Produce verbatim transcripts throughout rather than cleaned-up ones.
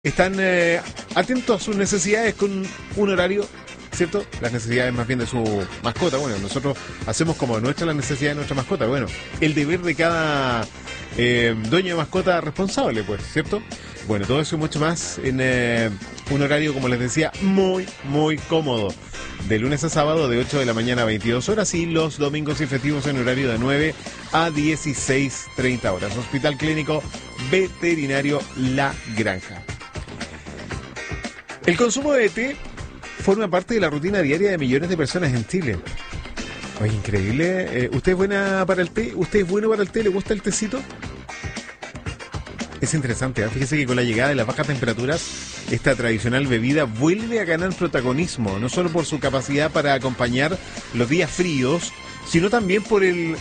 Están eh, atentos a sus necesidades con un horario, ¿cierto? Las necesidades más bien de su mascota. Bueno, nosotros hacemos como nuestra las necesidades de nuestra mascota. Bueno, el deber de cada eh, dueño de mascota responsable, pues, ¿cierto? Bueno, todo eso y mucho más en eh, un horario, como les decía, muy, muy cómodo. De lunes a sábado de ocho de la mañana a veintidós horas y los domingos y festivos en horario de nueve a dieciséis treinta horas. Hospital Clínico Veterinario La Granja. El consumo de té forma parte de la rutina diaria de millones de personas en Chile. Oye, increíble. Eh, ¿Usted es buena para el té? ¿Usted es bueno para el té? ¿Le gusta el tecito? Es interesante, ¿eh? Fíjese que con la llegada de las bajas temperaturas, esta tradicional bebida vuelve a ganar protagonismo, no solo por su capacidad para acompañar los días fríos, sino también por el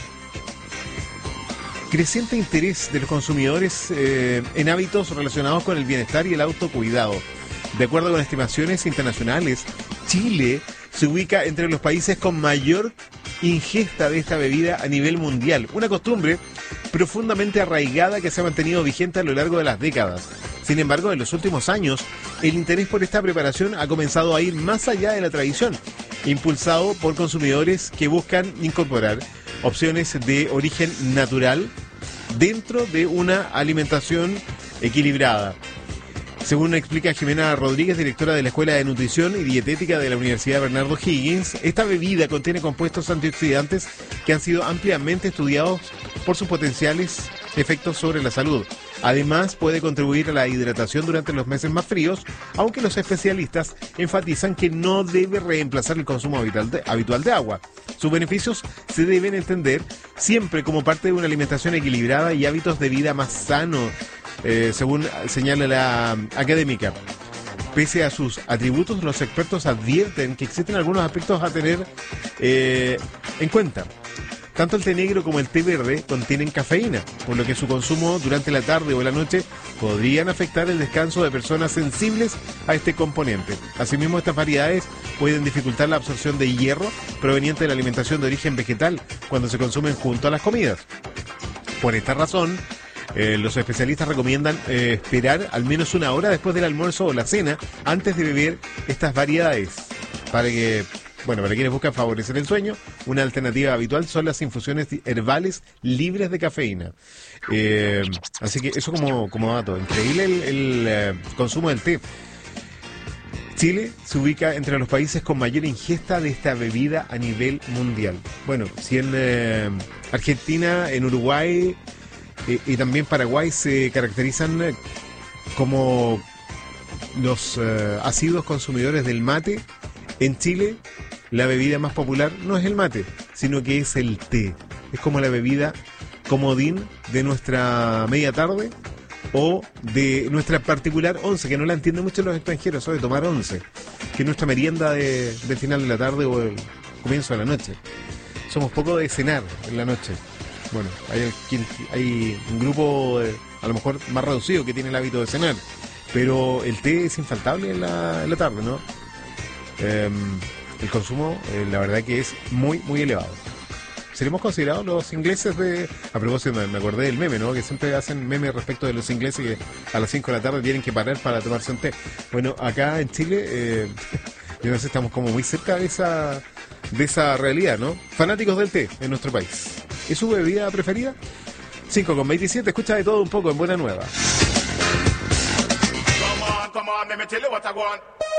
creciente interés de los consumidores eh, en hábitos relacionados con el bienestar y el autocuidado. De acuerdo con estimaciones internacionales, Chile se ubica entre los países con mayor ingesta de esta bebida a nivel mundial. Una costumbre profundamente arraigada que se ha mantenido vigente a lo largo de las décadas. Sin embargo, en los últimos años, el interés por esta preparación ha comenzado a ir más allá de la tradición, impulsado por consumidores que buscan incorporar opciones de origen natural dentro de una alimentación equilibrada. Según explica Jimena Rodríguez, directora de la Escuela de Nutrición y Dietética de la Universidad Bernardo Higgins, esta bebida contiene compuestos antioxidantes que han sido ampliamente estudiados por sus potenciales efectos sobre la salud. Además, puede contribuir a la hidratación durante los meses más fríos, aunque los especialistas enfatizan que no debe reemplazar el consumo habitual de, habitual de agua. Sus beneficios se deben entender siempre como parte de una alimentación equilibrada y hábitos de vida más sanos. Eh, según señala la académica. Pese a sus atributos, los expertos advierten que existen algunos aspectos a tener eh, en cuenta. Tanto el té negro como el té verde contienen cafeína, por lo que su consumo durante la tarde o la noche podrían afectar el descanso de personas sensibles a este componente. Asimismo, estas variedades pueden dificultar la absorción de hierro proveniente de la alimentación de origen vegetal cuando se consumen junto a las comidas. Por esta razón, Eh, los especialistas recomiendan eh, esperar al menos una hora después del almuerzo o la cena antes de beber estas variedades. Para que, bueno, para quienes buscan favorecer el sueño, una alternativa habitual son las infusiones herbales libres de cafeína. Eh, así que eso como, como dato. Increíble el, el eh, consumo del té. Chile se ubica entre los países con mayor ingesta de esta bebida a nivel mundial. Bueno, si en eh, Argentina, en Uruguay Eh, y también Paraguay se caracterizan eh, como los eh, asiduos consumidores del mate, en Chile la bebida más popular no es el mate, sino que es el té. Es como la bebida comodín de nuestra media tarde o de nuestra particular once, que no la entienden mucho los extranjeros, eso de tomar once, que es nuestra merienda de, del final de la tarde o el comienzo de la noche. Somos poco de cenar en la noche. Bueno, hay, hay un grupo eh, a lo mejor más reducido que tiene el hábito de cenar, pero el té es infaltable en la, en la tarde, ¿no? Eh, el consumo, eh, la verdad que es muy, muy elevado. ¿Seremos considerados los ingleses de...? A propósito, me acordé del meme, ¿no? Que siempre hacen memes respecto de los ingleses que a las cinco de la tarde tienen que parar para tomarse un té. Bueno, acá en Chile, eh, yo no sé, estamos como muy cerca de esa, de esa realidad, ¿no? Fanáticos del té en nuestro país. ¿Es su bebida preferida? cinco con veintisiete, escucha de todo un poco en Buena Nueva. Come on, come on, let me tell you what I want.